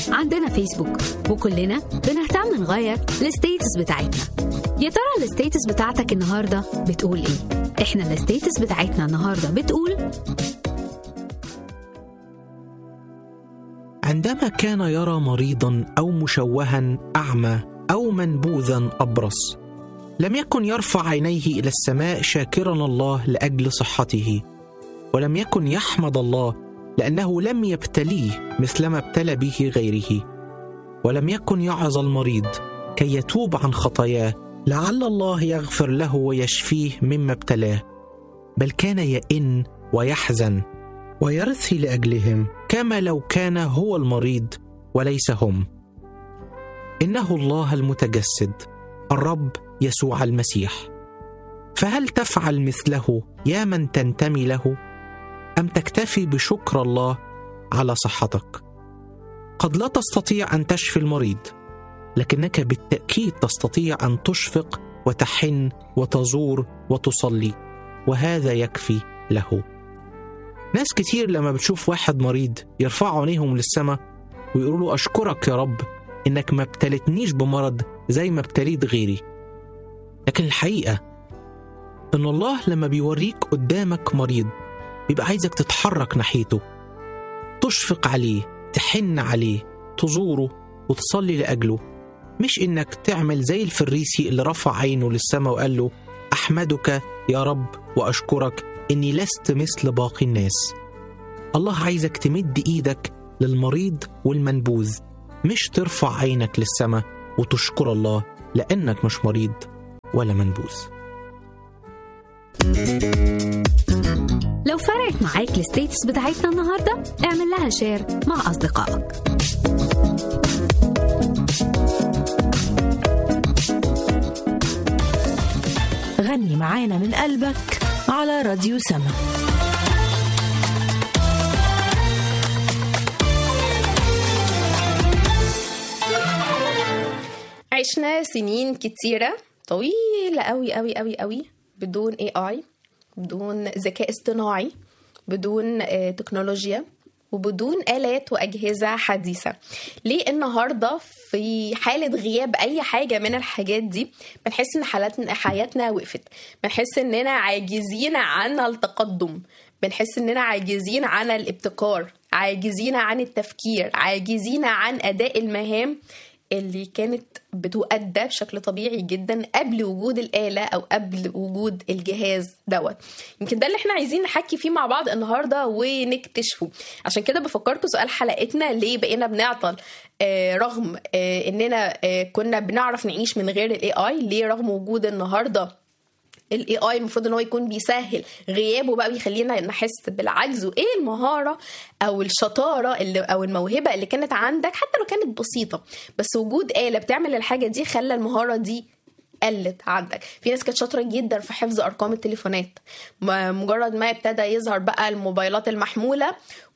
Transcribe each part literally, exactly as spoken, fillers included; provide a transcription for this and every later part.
عندنا فيسبوك، وكلنا بنهتم نغير الستيتس بتاعتنا. يا ترى الستيتس بتاعتك النهاردة بتقول ايه؟ احنا الستيتس بتاعتنا النهاردة بتقول: عندما كان يرى مريضا أو مشوها أعمى أو منبوذا أبرص، لم يكن يرفع عينيه إلى السماء شاكرا الله لأجل صحته، ولم يكن يحمد الله لأنه لم يبتليه مثلما ابتلى به غيره، ولم يكن يعظ المريض كي يتوب عن خطاياه لعل الله يغفر له ويشفيه مما ابتلاه، بل كان يئن ويحزن ويرثي لأجلهم كما لو كان هو المريض وليس هم. إنه الله المتجسد، الرب يسوع المسيح. فهل تفعل مثله يا من تنتمي له، أم تكتفي بشكر الله على صحتك؟ قد لا تستطيع أن تشفي المريض، لكنك بالتأكيد تستطيع أن تشفق وتحن وتزور وتصلي، وهذا يكفي له. ناس كتير لما بتشوف واحد مريض يرفعوا عينيهم للسماء ويقولوا له: أشكرك يا رب إنك ما ابتلتنيش بمرض زي ما ابتليت غيري. لكن الحقيقة إن الله لما بيوريك قدامك مريض بيبقى عايزك تتحرك ناحيته، تشفق عليه، تحن عليه، تزوره وتصلي لأجله، مش إنك تعمل زي الفريسي اللي رفع عينه للسماء وقال له: أحمدك يا رب وأشكرك إني لست مثل باقي الناس. الله عايزك تمد إيدك للمريض والمنبوذ، مش ترفع عينك للسماء وتشكر الله لأنك مش مريض ولا منبوذ. لو فرقت معاك الستيتس بتاعتنا النهاردة، اعمل لها شير مع أصدقائك. غني معانا من قلبك على راديو سما. عشنا سنين كتيرة طويلة قوي قوي قوي قوي بدون إيه آي، بدون ذكاء اصطناعي، بدون آه تكنولوجيا، وبدون آلات وأجهزة حديثة. ليه النهاردة في حالة غياب أي حاجة من الحاجات دي بنحس إن حالتنا حياتنا وقفت، بنحس إننا عاجزين عن التقدم، بنحس إننا عاجزين عن الابتكار، عاجزين عن التفكير، عاجزين عن أداء المهام اللي كانت بتؤدى بشكل طبيعي جدا قبل وجود الآلة أو قبل وجود الجهاز دوت. يمكن ده اللي احنا عايزين نحكي فيه مع بعض النهاردة ونكتشفه. عشان كده بفكركم سؤال حلقتنا: ليه بقينا بنعطل آه رغم آه إننا آه كنا بنعرف نعيش من غير ال إيه آي؟ ليه رغم وجود النهاردة ال إيه آي المفروض ان هو يكون بيسهل غيابه بقى بيخلينا نحس بالعجز؟ وايه المهارة او الشطارة اللي او الموهبة اللي كانت عندك حتى لو كانت بسيطة، بس وجود آلة بتعمل الحاجة دي خلى المهارة دي قلت عندك؟ في ناس كانت شاطرة جدا في حفظ ارقام التليفونات، مجرد ما ابتدى يظهر بقى الموبايلات المحمولة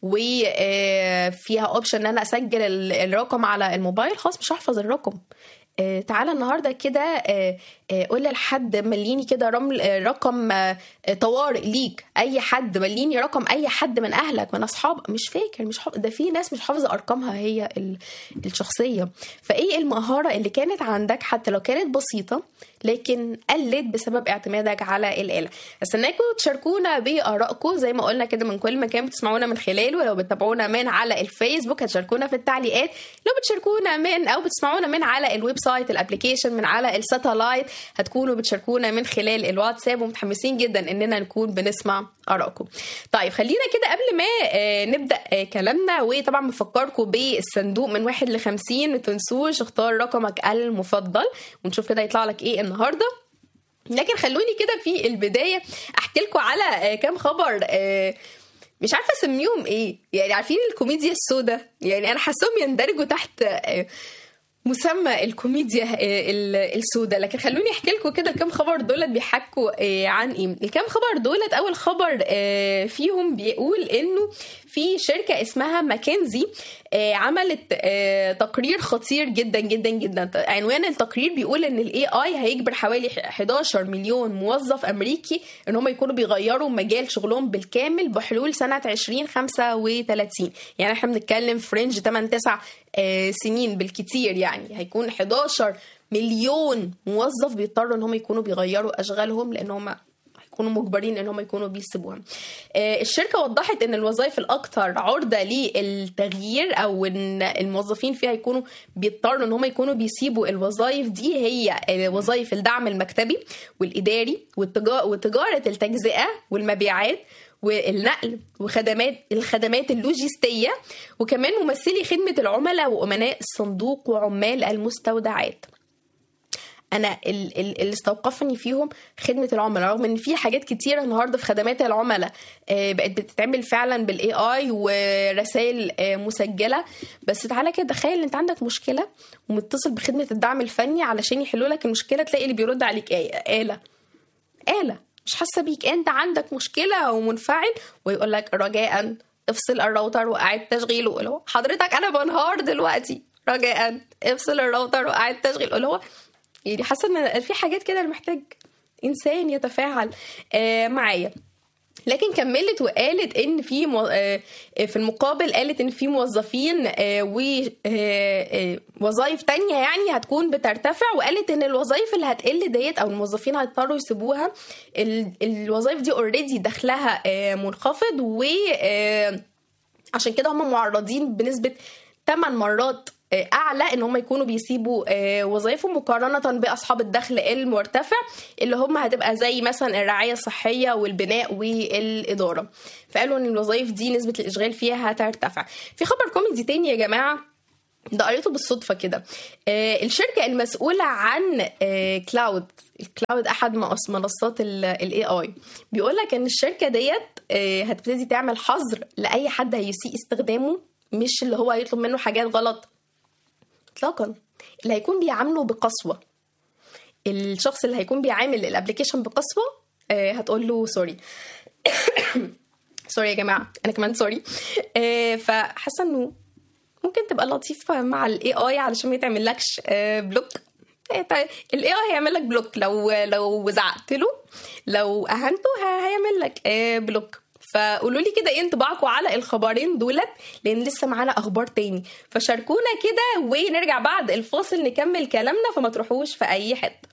وفيها اوبشن ان انا اسجل الرقم على الموبايل، خلاص مش هحفظ الرقم. آه تعالى النهاردة كده آه آه قول لحد مليني كده رمل رقم آه طوارئ ليك، أي حد مليني رقم أي حد من أهلك من أصحابك، مش فاكر، مش حافظ. ده في ناس مش حافظة أرقامها هي الشخصية. فإيه المهارة اللي كانت عندك حتى لو كانت بسيطة لكن قلت بسبب اعتمادك على الآلة؟ استناكم تشاركونا بآرائكم زي ما قلنا كده من كل مكان بتسمعونا من خلاله. لو بتتابعونا من على الفيسبوك هتشاركونا في التعليقات، لو بتشاركونا من أو بتسمعونا من على الويب سايت الابليكيشن من على الساتلايت هتكونوا بتشاركونا من خلال الواتساب، ومتحمسين جدا اننا نكون بنسمع آرائكم. طيب خلينا كده قبل ما آه نبدأ آه كلامنا، وطبعا بفكركم بالصندوق من واحد لخمسين، متنسوش اختار رقمك المفضل ونشوف كده يطلع لك ايه النهاردة. لكن خلوني كده في البداية احكي لكم على آه كام خبر آه مش عارفة اسميهم ايه، يعني عارفين الكوميديا السوداء، يعني انا حاسهم يندرجوا تحت آه مسمى الكوميديا السوداء. لكن خلوني احكي لكم كده الكام خبر دولت بيحكوا عن ايه. الكام خبر دولت اول خبر فيهم بيقول انه في شركة اسمها ماكنزي عملت تقرير خطير جدا جدا جدا. عنوان التقرير بيقول ان الاي اي هيجبر حوالي احداشر مليون موظف امريكي ان هم يكونوا بيغيروا مجال شغلهم بالكامل بحلول سنة عشرين خمسة وثلاثين. يعني احنا بنتكلم في رينج ثمانية تسعة سنين بالكتير. يعني هيكون احداشر مليون موظف بيضطروا ان هم يكونوا بيغيروا اشغالهم لان هم يكونوا مجبرين ان هم يكونوا بيسيبوها. الشركه وضحت ان الوظائف الاكثر عرضه للتغيير او ان الموظفين فيها يكونوا بيضطروا ان هم يكونوا بيسيبوا الوظائف دي هي وظائف الدعم المكتبي والاداري وتجاره التجزئه والمبيعات والنقل وخدمات الخدمات اللوجستيه وكمان ممثلي خدمه العملاء وامناء الصندوق وعمال المستودعات. انا اللي استوقفني فيهم خدمه العملاء، رغم ان في حاجات كتيره النهارده في خدمات العملاء بقت بتتعمل فعلا بالاي اي ورسائل مسجله. بس تعالى كده تخيل انت عندك مشكله ومتصل بخدمه الدعم الفني علشان يحلوا لك المشكله، تلاقي اللي بيرد عليك ايه؟ آلة آلة مش حاسه بيك. انت عندك مشكله ومنفعل ويقول لك رجاء افصل الراوتر واعد تشغيله. اللي هو حضرتك انا بنهار دلوقتي، رجاء افصل الراوتر واعد تشغيله. اللي هو يعني حاسه ان في حاجات كده محتاج انسان يتفاعل آه معايا. لكن كملت وقالت ان في مو... آه في المقابل قالت ان في موظفين آه ووظائف تانية يعني هتكون بترتفع. وقالت ان الوظائف اللي هتقل ديت او الموظفين هيضطروا يسيبوها ال... الوظائف دي اوريدي دخلها آه منخفض، وعشان آه كده هم معرضين بنسبه ثمان مرات اعلى ان هم يكونوا بيسيبوا وظائفهم مقارنه باصحاب الدخل المرتفع اللي هم هتبقى زي مثلا الرعايه الصحيه والبناء والاداره. فقالوا ان الوظائف دي نسبه الاشغال فيها هترتفع. في خبر كوميدي تاني يا جماعه ده قريته بالصدفه كده. الشركه المسؤوله عن كلاود الكلاود احد منصات الاي اي بيقول لك ان الشركه ديت هتبتدي تعمل حظر لاي حد هيسيء استخدامه، مش اللي هو هيطلب منه حاجات غلط اطلاقا، اللي هيكون بيعامله بقسوه. الشخص اللي هيكون بيعامل الابليكيشن بقسوه آه هتقول له سوري سوري يا جماعه انا كمان سوري. آه فحاسه انه ممكن تبقى لطيفه مع الاي اي علشان ما يتعملكش آه بلوك. الاي اي هيعمل لك بلوك لو لو زعقت له، لو اهنته هيعمل لك آه بلوك. فقولوا لي كده ايه انطباعكم على الخبرين دولت، لان لسه معانا اخبار تاني. فشاركونا كده ونرجع بعد الفاصل نكمل كلامنا، فما تروحوش في اي حته.